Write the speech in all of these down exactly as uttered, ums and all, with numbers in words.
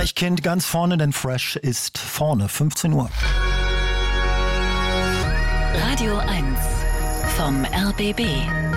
Deichkind ganz vorne, denn Fresh ist vorne. fünfzehn Uhr. Radio eins vom R B B.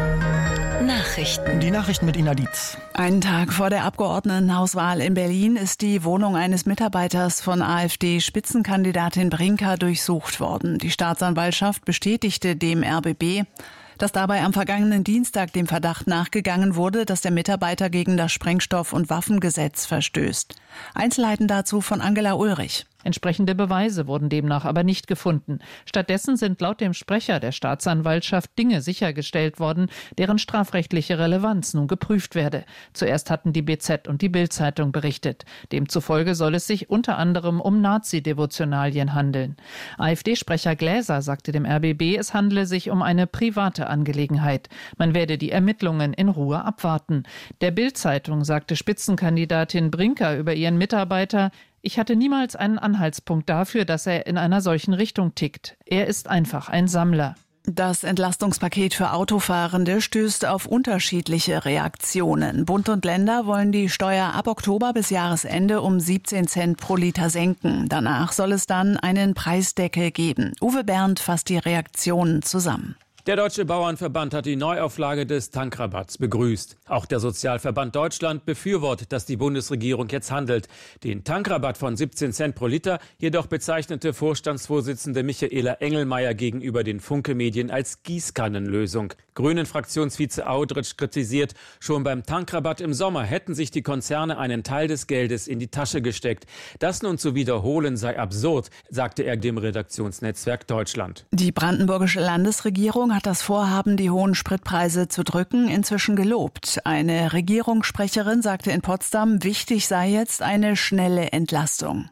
Nachrichten. Die Nachrichten mit Ina Dietz. Einen Tag vor der Abgeordnetenhauswahl in Berlin ist die Wohnung eines Mitarbeiters von AfD-Spitzenkandidatin Brinker durchsucht worden. Die Staatsanwaltschaft bestätigte dem R B B, dass dabei am vergangenen Dienstag dem Verdacht nachgegangen wurde, dass der Mitarbeiter gegen das Sprengstoff- und Waffengesetz verstößt. Einzelheiten dazu von Angela Ulrich. Entsprechende Beweise wurden demnach aber nicht gefunden. Stattdessen sind laut dem Sprecher der Staatsanwaltschaft Dinge sichergestellt worden, deren strafrechtliche Relevanz nun geprüft werde. Zuerst hatten die B Z und die Bild-Zeitung berichtet. Demzufolge soll es sich unter anderem um Nazi-Devotionalien handeln. AfD-Sprecher Gläser sagte dem R B B, es handele sich um eine private Angelegenheit. Man werde die Ermittlungen in Ruhe abwarten. Der Bild-Zeitung sagte Spitzenkandidatin Brinker über ihren Mitarbeiter: Ich hatte niemals einen Anhaltspunkt dafür, dass er in einer solchen Richtung tickt. Er ist einfach ein Sammler. Das Entlastungspaket für Autofahrende stößt auf unterschiedliche Reaktionen. Bund und Länder wollen die Steuer ab Oktober bis Jahresende um siebzehn Cent pro Liter senken. Danach soll es dann einen Preisdeckel geben. Uwe Berndt fasst die Reaktionen zusammen. Der Deutsche Bauernverband hat die Neuauflage des Tankrabatts begrüßt. Auch der Sozialverband Deutschland befürwortet, dass die Bundesregierung jetzt handelt. Den Tankrabatt von siebzehn Cent pro Liter jedoch bezeichnete Vorstandsvorsitzende Michaela Engelmeier gegenüber den Funke-Medien als Gießkannenlösung. Grünen-Fraktionsvize Audritsch kritisiert, schon beim Tankrabatt im Sommer hätten sich die Konzerne einen Teil des Geldes in die Tasche gesteckt. Das nun zu wiederholen sei absurd, sagte er dem Redaktionsnetzwerk Deutschland. Die brandenburgische Landesregierung hat das Vorhaben, die hohen Spritpreise zu drücken, inzwischen gelobt. Eine Regierungssprecherin sagte in Potsdam, wichtig sei jetzt eine schnelle Entlastung.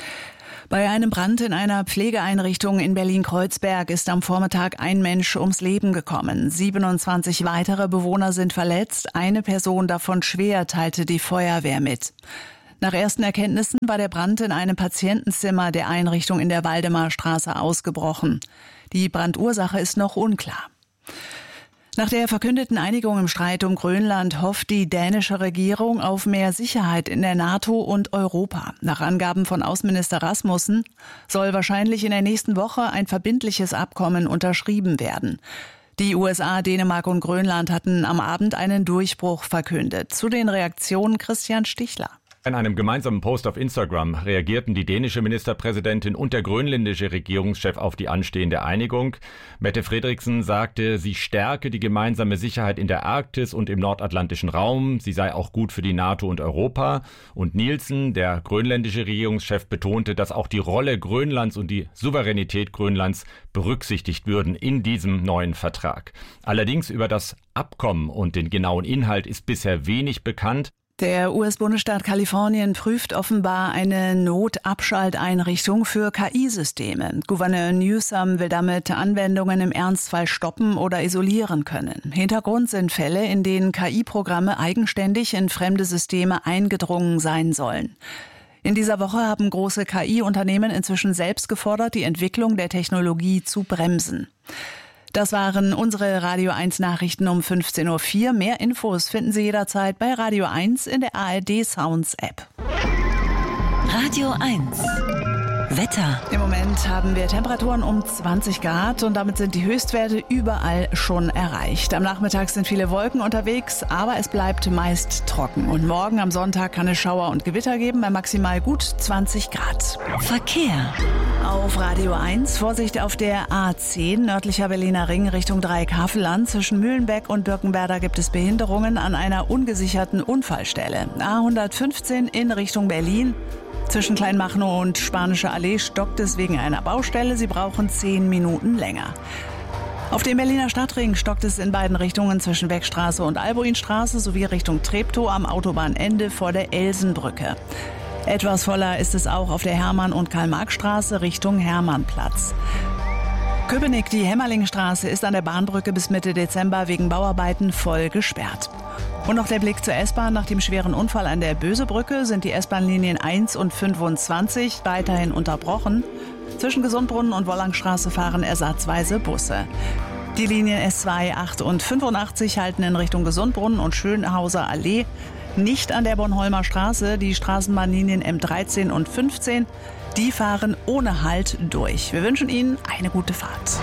Bei einem Brand in einer Pflegeeinrichtung in Berlin-Kreuzberg ist am Vormittag ein Mensch ums Leben gekommen. siebenundzwanzig weitere Bewohner sind verletzt. Eine Person davon schwer, teilte die Feuerwehr mit. Nach ersten Erkenntnissen war der Brand in einem Patientenzimmer der Einrichtung in der Waldemarstraße ausgebrochen. Die Brandursache ist noch unklar. Nach der verkündeten Einigung im Streit um Grönland hofft die dänische Regierung auf mehr Sicherheit in der NATO und Europa. Nach Angaben von Außenminister Rasmussen soll wahrscheinlich in der nächsten Woche ein verbindliches Abkommen unterschrieben werden. Die U S A, Dänemark und Grönland hatten am Abend einen Durchbruch verkündet. Zu den Reaktionen Christian Stichler. In einem gemeinsamen Post auf Instagram reagierten die dänische Ministerpräsidentin und der grönländische Regierungschef auf die anstehende Einigung. Mette Frederiksen sagte, sie stärke die gemeinsame Sicherheit in der Arktis und im nordatlantischen Raum. Sie sei auch gut für die NATO und Europa. Und Nielsen, der grönländische Regierungschef, betonte, dass auch die Rolle Grönlands und die Souveränität Grönlands berücksichtigt würden in diesem neuen Vertrag. Allerdings über das Abkommen und den genauen Inhalt ist bisher wenig bekannt. Der U S-Bundesstaat Kalifornien prüft offenbar eine Notabschalteinrichtung für K I-Systeme. Gouverneur Newsom will damit Anwendungen im Ernstfall stoppen oder isolieren können. Hintergrund sind Fälle, in denen K I-Programme eigenständig in fremde Systeme eingedrungen sein sollen. In dieser Woche haben große K I-Unternehmen inzwischen selbst gefordert, die Entwicklung der Technologie zu bremsen. Das waren unsere Radio eins Nachrichten um fünfzehn Uhr vier. Mehr Infos finden Sie jederzeit bei Radio eins in der A R D Sounds App. Radio eins. Wetter. Im Moment haben wir Temperaturen um zwanzig Grad und damit sind die Höchstwerte überall schon erreicht. Am Nachmittag sind viele Wolken unterwegs, aber es bleibt meist trocken. Und morgen am Sonntag kann es Schauer und Gewitter geben bei maximal gut zwanzig Grad. Verkehr. Auf Radio eins Vorsicht auf der A zehn, nördlicher Berliner Ring Richtung Dreieckhavelland. Zwischen Mühlenbeck und Birkenwerder gibt es Behinderungen an einer ungesicherten Unfallstelle. A hundertfünfzehn in Richtung Berlin. Zwischen Kleinmachnow und Spanische Allee stockt es wegen einer Baustelle. Sie brauchen zehn Minuten länger. Auf dem Berliner Stadtring stockt es in beiden Richtungen zwischen Beckstraße und Albuinstraße sowie Richtung Treptow am Autobahnende vor der Elsenbrücke. Etwas voller ist es auch auf der Hermann- und Karl-Marx-Straße Richtung Hermannplatz. Köpenick, die Hämmerlingstraße, ist an der Bahnbrücke bis Mitte Dezember wegen Bauarbeiten voll gesperrt. Und noch der Blick zur S-Bahn. Nach dem schweren Unfall an der Bösebrücke sind die S-Bahn-Linien eins und fünfundzwanzig weiterhin unterbrochen. Zwischen Gesundbrunnen und Wollangstraße fahren ersatzweise Busse. Die Linien S zwei, acht und fünfundachtzig halten in Richtung Gesundbrunnen und Schönhauser Allee. nicht an der Bornholmer Straße. Die Straßenbahnlinien M dreizehn und fünfzehn, die fahren ohne Halt durch. Wir wünschen Ihnen eine gute Fahrt.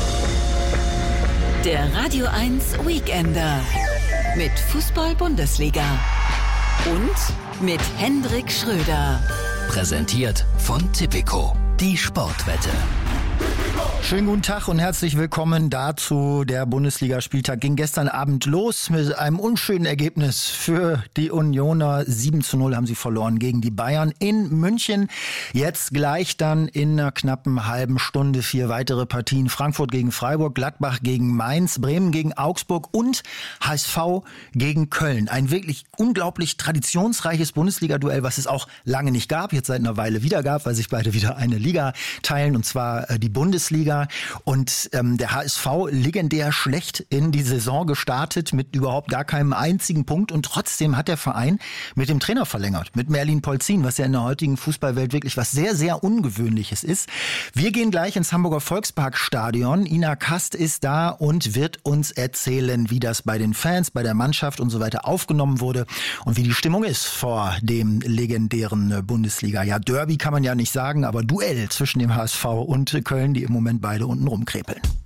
Der Radio eins Weekender mit Fußball-Bundesliga und mit Hendrik Schröder. Präsentiert von Tipico, die Sportwette. Schönen guten Tag und herzlich willkommen dazu. Der Bundesligaspieltag ging gestern Abend los mit einem unschönen Ergebnis für die Unioner. sieben zu null haben sie verloren gegen die Bayern in München. Jetzt gleich dann in einer knappen halben Stunde vier weitere Partien. Frankfurt gegen Freiburg, Gladbach gegen Mainz, Bremen gegen Augsburg und H S V gegen Köln. Ein wirklich unglaublich traditionsreiches Bundesliga-Duell, was es auch lange nicht gab, jetzt seit einer Weile wieder gab, weil sich beide wieder eine Liga teilen, und zwar äh, die Bundesliga. Und ähm, der H S V legendär schlecht in die Saison gestartet mit überhaupt gar keinem einzigen Punkt. Und trotzdem hat der Verein mit dem Trainer verlängert, mit Merlin Polzin, was ja in der heutigen Fußballwelt wirklich was sehr, sehr Ungewöhnliches ist. Wir gehen gleich ins Hamburger Volksparkstadion. Ina Kast ist da und wird uns erzählen, wie das bei den Fans, bei der Mannschaft und so weiter aufgenommen wurde und wie die Stimmung ist vor dem legendären Bundesliga. Ja, Derby kann man ja nicht sagen, aber Duell zwischen dem H S V und Köln, die im Moment beide unten rumkrepeln.